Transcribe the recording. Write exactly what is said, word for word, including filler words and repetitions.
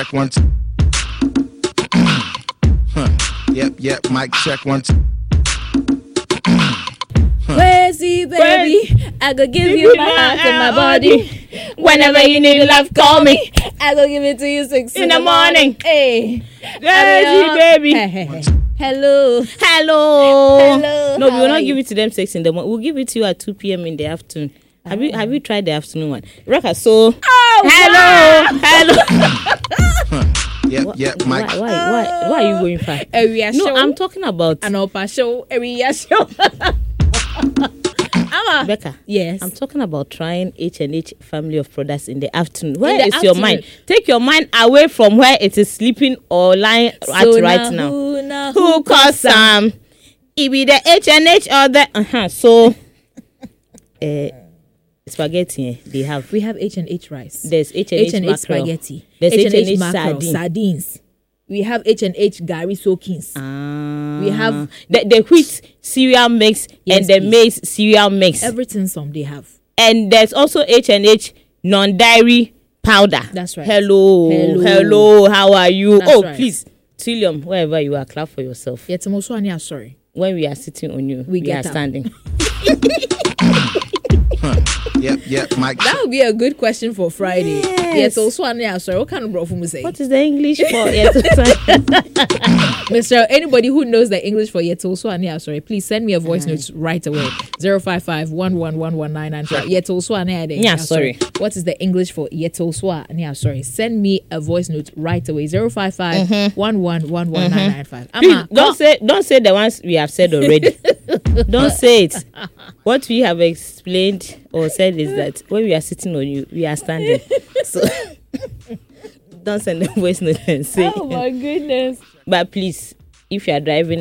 one. Two. Huh. Yep, yep. Mic check one. Two. Where's he, baby? I go give you my heart and my body. Whenever you need love, call me. I go give it to you six in, in the morning. morning. Hey, where's he, baby? Hey, hey, hey. Hello, hello, hello. No, we will not give it to them six in the morning. We'll give it to you at two p.m. in the afternoon. Oh. Have you have you tried the afternoon one? Raka, so oh, hello, wow. hello. Yep, yep, Mike. Why, why, why, why are you going fast? Area no, show. I'm talking about an opera show. Area show. Amma. Becca, yes, I'm talking about trying H and H family of products in the afternoon. Where the is afternoon. your mind? Take your mind away from where it is sleeping or lying so at right now. now. Who, now, who, who calls some? It be the H and H or the uh-huh. So, uh, spaghetti they have. We have H and H rice. There's H and H spaghetti. There's H and H sardines. sardines. We have H and H Gary soakings. Ah. We have the, the wheat cereal mix yes, and the please. maize cereal mix. Everything some they have. And there's also H and H non-dairy powder. That's right. Hello. Hello. Hello. How are you? That's oh, right. please. Trillium, wherever you are, clap for yourself. Yes, I'm also sorry. When we are sitting on you, we, we are standing. Huh. Yep, yep, Mike. That would be a good question for Friday. Yes. Yes, also I'm sorry. What kind of bro from say? What is the English for? Yes, Mister Anybody who knows the English for yet also I'm sorry. Please send me a voice uh, note right away. Zero five five one one one one nine nine five. Yet also I'm yeah, sorry. What is the English for yet also I'm sorry? Send me a voice note right away. Zero five five one one one one nine nine five. Please, don't say don't say the ones we have said already. Don't say it. What we have explained or said is that when we are sitting on you, we are standing. So don't send the voice note and say. Oh my goodness! But please, if you are driving